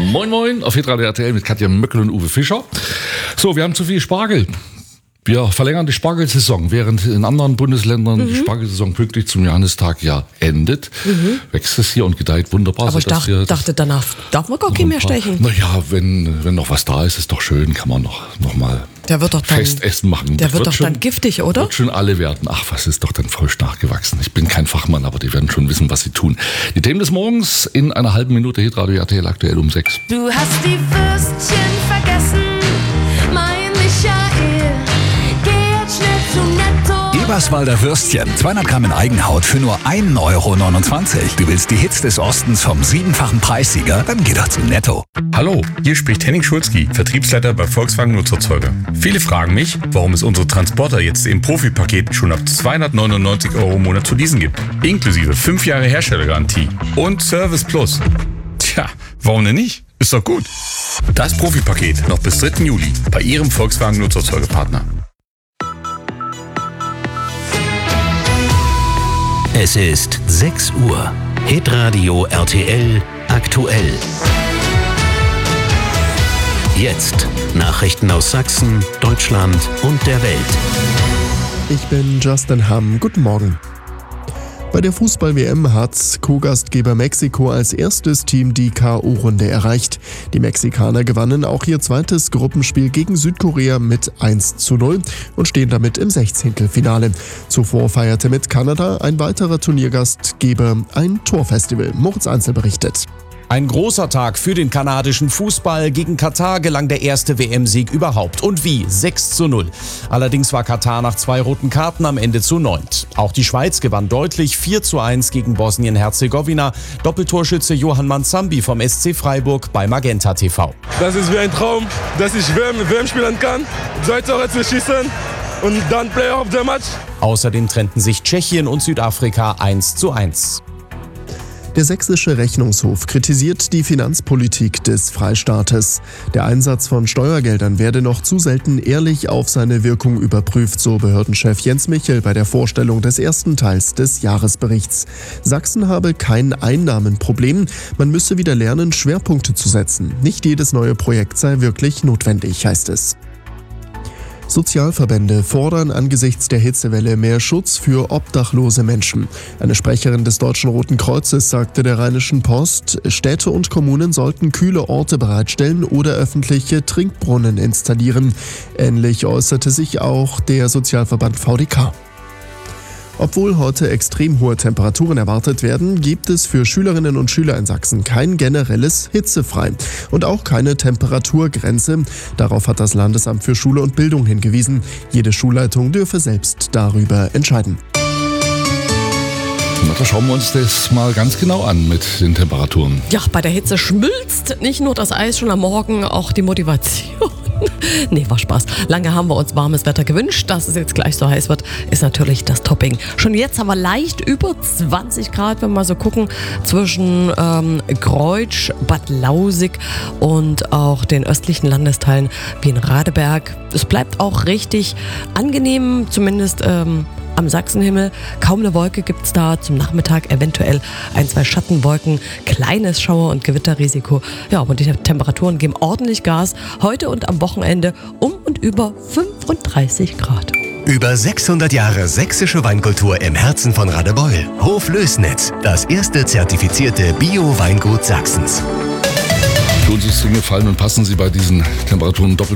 Moin Moin auf Hitradio RTL mit Katja Möckel und Uwe Fischer. So, wir haben zu viel Spargel. Wir verlängern die Spargelsaison, während in anderen Bundesländern die Spargelsaison pünktlich zum Johanistag ja endet. Wächst es hier und gedeiht wunderbar. Aber ich dachte, danach darf man gar keinen mehr stechen. Naja, wenn noch was da ist, ist doch schön, kann man noch mal Festessen machen. Der wird doch dann giftig, oder? Wird schon alle werden. Ach, was ist doch dann frisch nachgewachsen. Ich bin kein Fachmann, aber die werden schon wissen, was sie tun. Die Themen des Morgens in einer halben Minute, Hitradio RTL aktuell um 6. Du hast die Würstchen vergessen, mein Michael. Geh jetzt schnell zu Netto. Eberswalder Würstchen, 200 Gramm in Eigenhaut für nur 1,29 €. Du willst die Hits des Ostens vom 7-fachen Preissieger? Dann geh doch zu Netto. Hallo, hier spricht Henning Schulzki, Vertriebsleiter bei Volkswagen Nutzerzeuger. Viele fragen mich, warum es unsere Transporter jetzt im Profipaket schon ab 299 € im Monat zu leasen gibt. Inklusive 5 Jahre Herstellergarantie und Service Plus. Tja, warum denn nicht? Ist doch gut. Das Profipaket noch bis 3. Juli bei Ihrem Volkswagen Nutzerzeugerpartner. Es ist 6 Uhr. Hitradio RTL aktuell. Jetzt Nachrichten aus Sachsen, Deutschland und der Welt. Ich bin Justin Hamm. Guten Morgen. Bei der Fußball-WM hat Co-Gastgeber Mexiko als erstes Team die K.O.-Runde erreicht. Die Mexikaner gewannen auch ihr zweites Gruppenspiel gegen Südkorea mit 1:0 und stehen damit im 16. Zuvor feierte mit Kanada ein weiterer Turniergastgeber ein Torfestival. Moritz Einzel berichtet. Ein großer Tag für den kanadischen Fußball. Gegen Katar gelang der erste WM-Sieg überhaupt. Und wie? 6:0. Allerdings war Katar nach 2 roten Karten am Ende zu 9. Auch die Schweiz gewann deutlich 4:1 gegen Bosnien-Herzegowina. Doppeltorschütze Johann Manzambi vom SC Freiburg bei Magenta TV. Das ist wie ein Traum, dass ich WM spielen kann. 2 Tore zu schießen und dann Player of the Match. Außerdem trennten sich Tschechien und Südafrika 1:1. Der sächsische Rechnungshof kritisiert die Finanzpolitik des Freistaates. Der Einsatz von Steuergeldern werde noch zu selten ehrlich auf seine Wirkung überprüft, so Behördenchef Jens Michel bei der Vorstellung des ersten Teils des Jahresberichts. Sachsen habe kein Einnahmenproblem. Man müsse wieder lernen, Schwerpunkte zu setzen. Nicht jedes neue Projekt sei wirklich notwendig, heißt es. Sozialverbände fordern angesichts der Hitzewelle mehr Schutz für obdachlose Menschen. Eine Sprecherin des Deutschen Roten Kreuzes sagte der Rheinischen Post, Städte und Kommunen sollten kühle Orte bereitstellen oder öffentliche Trinkbrunnen installieren. Ähnlich äußerte sich auch der Sozialverband VDK. Obwohl heute extrem hohe Temperaturen erwartet werden, gibt es für Schülerinnen und Schüler in Sachsen kein generelles Hitzefrei und auch keine Temperaturgrenze. Darauf hat das Landesamt für Schule und Bildung hingewiesen. Jede Schulleitung dürfe selbst darüber entscheiden. Na, da schauen wir uns das mal ganz genau an mit den Temperaturen. Ja, bei der Hitze schmilzt nicht nur das Eis schon am Morgen, auch die Motivation. Nee, war Spaß. Lange haben wir uns warmes Wetter gewünscht. Dass es jetzt gleich so heiß wird, ist natürlich das Topping. Schon jetzt haben wir leicht über 20 Grad, wenn wir mal so gucken, zwischen Greutsch, Bad Lausig und auch den östlichen Landesteilen wie in Radeberg. Es bleibt auch richtig angenehm, zumindest am Sachsenhimmel. Kaum eine Wolke gibt es da. Zum Nachmittag eventuell 1, 2 Schattenwolken, kleines Schauer- und Gewitterrisiko. Ja, und die Temperaturen geben ordentlich Gas. Heute und am Wochenende um und über 35 Grad. Über 600 Jahre sächsische Weinkultur im Herzen von Radebeul. Hof Lößnitz, das erste zertifizierte Bio-Weingut Sachsens. Tun Sie es den Gefallen und passen Sie bei diesen Temperaturen doppelt